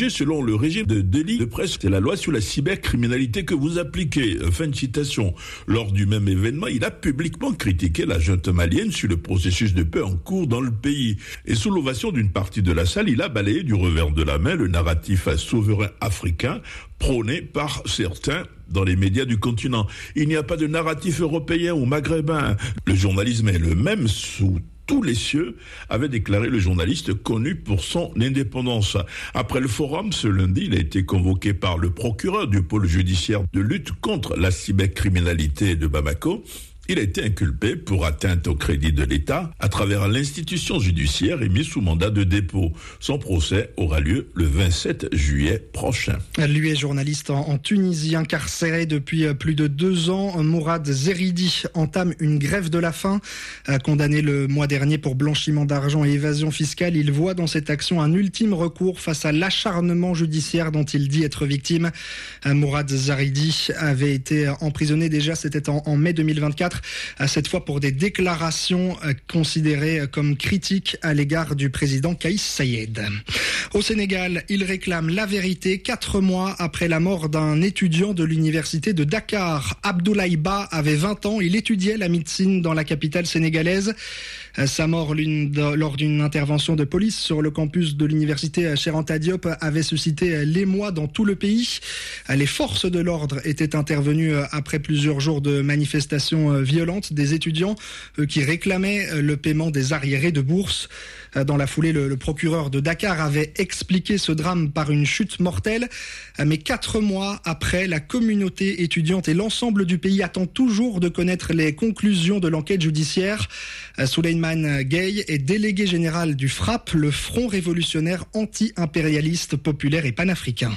jugé selon le régime de délit de presse. C'est la loi sur la cybercriminalité que vous appliquez. Fin de citation. Lors du même événement, il a publiquement critiqué la junte malienne sur le processus de paix en cours dans le pays. Et sous l'ovation d'une partie de la salle, il a balayé du revers de la main le narratif souverain africain prôné par certains dans les médias du continent. Il n'y a pas de narratif européen ou maghrébin. Le journalisme est le même sous tous les cieux, avait déclaré le journaliste connu pour son indépendance. Après le forum, ce lundi, il a été convoqué par le procureur du pôle judiciaire de lutte contre la cybercriminalité de Bamako. Il a été inculpé pour atteinte au crédit de l'État à travers l'institution judiciaire et mis sous mandat de dépôt. Son procès aura lieu le 27 juillet prochain. Lui est journaliste en Tunisie, incarcéré depuis plus de 2 ans. Mourad Zeridi entame une grève de la faim. Condamné le mois dernier pour blanchiment d'argent et évasion fiscale, il voit dans cette action un ultime recours face à l'acharnement judiciaire dont il dit être victime. Mourad Zeridi avait été emprisonné déjà, c'était en mai 2024. Cette fois pour des déclarations considérées comme critiques à l'égard du président Kais Saied. Au Sénégal, il réclame la vérité 4 mois après la mort d'un étudiant de l'université de Dakar. Abdoulaye Ba avait 20 ans, il étudiait la médecine dans la capitale sénégalaise. Sa mort lors d'une intervention de police sur le campus de l'université Cheikh Anta Diop avait suscité l'émoi dans tout le pays. Les forces de l'ordre étaient intervenues après plusieurs jours de manifestations violentes des étudiants qui réclamaient le paiement des arriérés de bourse. Dans la foulée, le procureur de Dakar avait expliqué ce drame par une chute mortelle. Mais 4 mois après, la communauté étudiante et l'ensemble du pays attend toujours de connaître les conclusions de l'enquête judiciaire. Souleymane Gueye est délégué général du FRAPP, le Front révolutionnaire anti-impérialiste populaire et panafricain.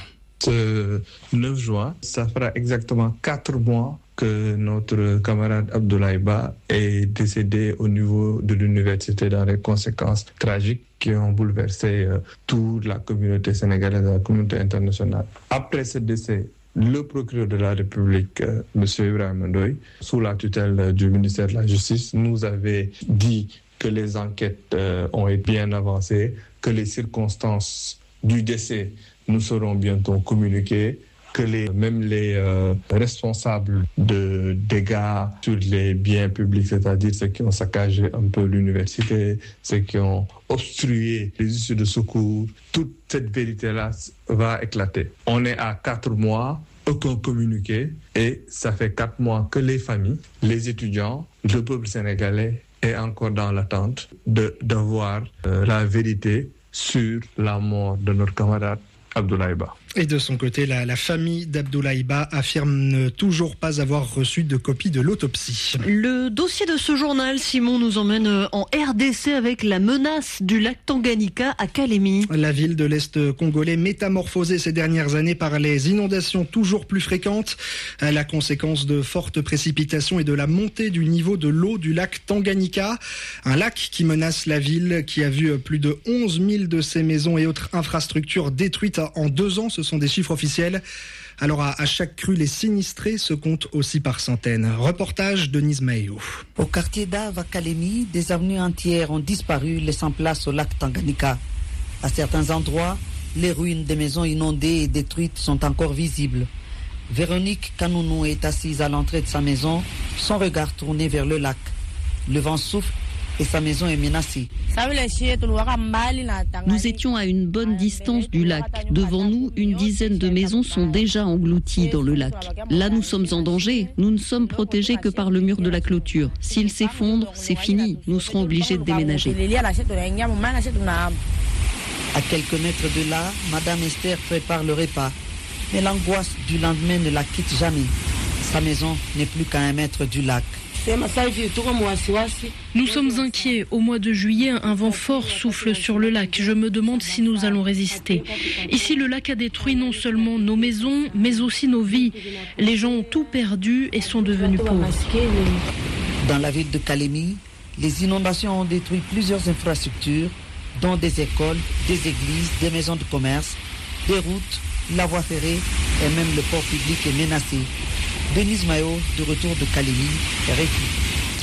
Ce 9 juin, ça fera exactement 4 mois que notre camarade Abdoulaye Ba est décédé au niveau de l'université dans les conséquences tragiques qui ont bouleversé toute la communauté sénégalaise et la communauté internationale. Après ce décès, le procureur de la République, M. Ibrahima Ndoye, sous la tutelle du ministère de la Justice, nous avait dit que les enquêtes ont été bien avancées, que les circonstances du décès nous seront bientôt communiquées, que même les responsables de dégâts sur les biens publics, c'est-à-dire ceux qui ont saccagé un peu l'université, ceux qui ont obstrué les issues de secours, toute cette vérité-là va éclater. On est à 4 mois, aucun communiqué, et ça fait 4 mois que les familles, les étudiants, le peuple sénégalais est encore dans l'attente d'avoir la vérité sur la mort de notre camarade Abdoulaye Ba. Et de son côté, la famille d'Abdoulaye Ba affirme ne toujours pas avoir reçu de copie de l'autopsie. Le dossier de ce journal, Simon, nous emmène en RDC avec la menace du lac Tanganyika à Kalemi. La ville de l'Est congolais métamorphosée ces dernières années par les inondations toujours plus fréquentes, la conséquence de fortes précipitations et de la montée du niveau de l'eau du lac Tanganyika. Un lac qui menace la ville, qui a vu plus de 11 000 de ses maisons et autres infrastructures détruites en 2 ans. Ce sont des chiffres officiels. Alors à chaque crue, les sinistrés se comptent aussi par centaines. Reportage de Denise Mayo. Au quartier d'Ave à Kalemi, des avenues entières ont disparu, laissant place au lac Tanganyika. À certains endroits, les ruines des maisons inondées et détruites sont encore visibles. Véronique Kanounou est assise à l'entrée de sa maison, son regard tourné vers le lac. Le vent souffle et sa maison est menacée. Nous étions à une bonne distance du lac. Devant nous, une dizaine de maisons sont déjà englouties dans le lac. Là, nous sommes en danger. Nous ne sommes protégés que par le mur de la clôture. S'il s'effondre, c'est fini. Nous serons obligés de déménager. À quelques mètres de là, Madame Esther prépare le repas. Mais l'angoisse du lendemain ne la quitte jamais. Sa maison n'est plus qu'à 1 mètre du lac. Nous sommes inquiets. Au mois de juillet, un vent fort souffle sur le lac. Je me demande si nous allons résister. Ici, le lac a détruit non seulement nos maisons, mais aussi nos vies. Les gens ont tout perdu et sont devenus pauvres. Dans la ville de Kalemi, les inondations ont détruit plusieurs infrastructures, dont des écoles, des églises, des maisons de commerce, des routes, la voie ferrée et même le port public est menacé. Denise Mayo, de retour de Kalemi, RFI.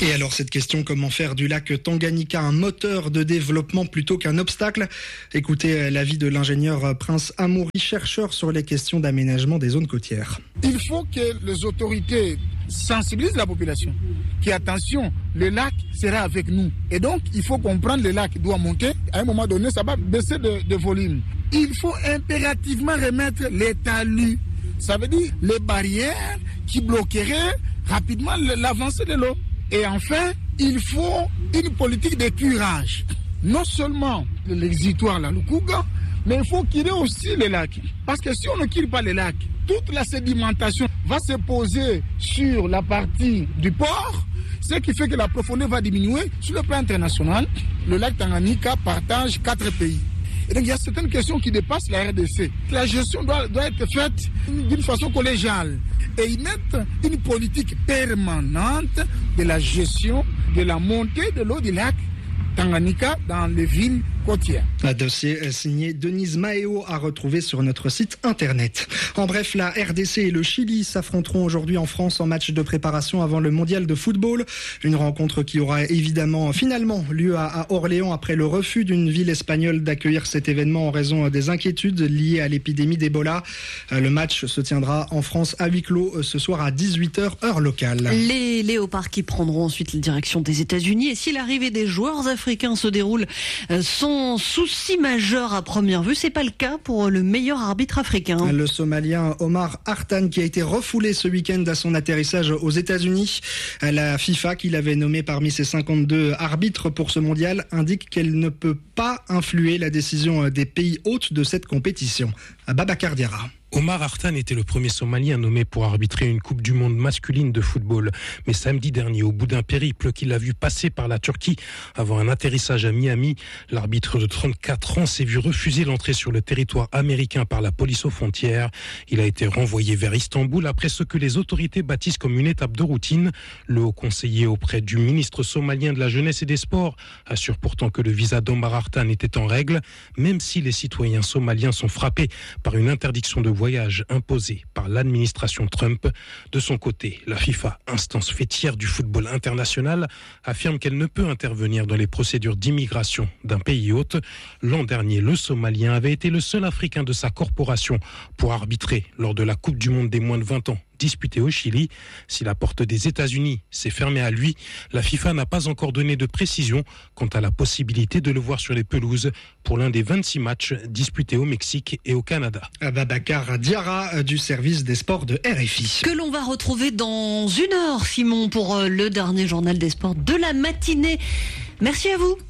Et alors cette question, comment faire du lac Tanganyika un moteur de développement plutôt qu'un obstacle? Écoutez l'avis de l'ingénieur Prince Amouri, chercheur sur les questions d'aménagement des zones côtières. Il faut que les autorités sensibilisent la population, attention, le lac sera avec nous. Et donc il faut comprendre, le lac doit monter, à un moment donné ça va baisser de volume. Il faut impérativement remettre les talus, ça veut dire les barrières qui bloqueraient rapidement l'avancée de l'eau. Et enfin, il faut une politique de curage. Non seulement l'exutoire, là, le Kouga, mais il faut qu'il y ait aussi les lacs. Parce que si on ne cure pas les lacs, toute la sédimentation va se poser sur la partie du port, ce qui fait que la profondeur va diminuer. Sur le plan international, le lac Tanganyika partage 4 pays. Et donc il y a certaines questions qui dépassent la RDC. La gestion doit être faite d'une façon collégiale. Et ils mettent une politique permanente de la gestion de la montée de l'eau du lac Tanganyika dans les villes côtières. Un dossier signé Denise Maheo à retrouver sur notre site internet. En bref, la RDC et le Chili s'affronteront aujourd'hui en France en match de préparation avant le mondial de football. Une rencontre qui aura évidemment finalement lieu à Orléans après le refus d'une ville espagnole d'accueillir cet événement en raison des inquiétudes liées à l'épidémie d'Ebola. Le match se tiendra en France à huis clos ce soir à 18h heure locale. Les Léopards qui prendront ensuite la direction des États-Unis, et si l'arrivée des joueurs africains se déroule sans souci majeur à première vue, c'est pas le cas pour le meilleur arbitre africain. Le Somalien Omar Artan qui a été refoulé ce week-end à son atterrissage aux États-Unis. La FIFA, qui l'avait nommé parmi ses 52 arbitres pour ce mondial, indique qu'elle ne peut pas influer la décision des pays hôtes de cette compétition. Babacar Diarra. Omar Artan était le premier Somalien nommé pour arbitrer une Coupe du Monde masculine de football. Mais samedi dernier, au bout d'un périple qu'il a vu passer par la Turquie avant un atterrissage à Miami, l'arbitre de 34 ans s'est vu refuser l'entrée sur le territoire américain par la police aux frontières. Il a été renvoyé vers Istanbul après ce que les autorités baptisent comme une étape de routine. Le haut conseiller auprès du ministre somalien de la Jeunesse et des Sports assure pourtant que le visa d'Omar Artan était en règle, même si les citoyens somaliens sont frappés par une interdiction de voyage imposé par l'administration Trump. De son côté, la FIFA, instance fêtière du football international, affirme qu'elle ne peut intervenir dans les procédures d'immigration d'un pays hôte. L'an dernier, le Somalien avait été le seul Africain de sa corporation pour arbitrer lors de la Coupe du Monde des moins de 20 ans disputée au Chili. Si la porte des États-Unis s'est fermée à lui, la FIFA n'a pas encore donné de précision quant à la possibilité de le voir sur les pelouses pour l'un des 26 matchs disputés au Mexique et au Canada. Babacar Diarra du service des sports de RFI. Que l'on va retrouver dans 1 heure, Simon, pour le dernier journal des sports de la matinée. Merci à vous.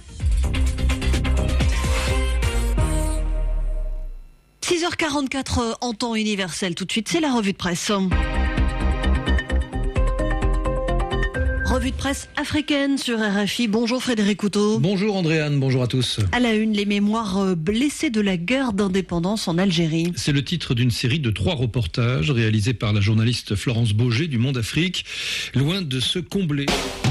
« 6h44 en temps universel. Tout de suite, c'est la revue de presse. Revue de presse africaine sur RFI. Bonjour Frédéric Couteau. Bonjour Andréane, bonjour à tous. À la une, les mémoires blessés de la guerre d'indépendance en Algérie. C'est le titre d'une série de 3 reportages réalisés par la journaliste Florence Bauger du Monde Afrique. Loin de se combler.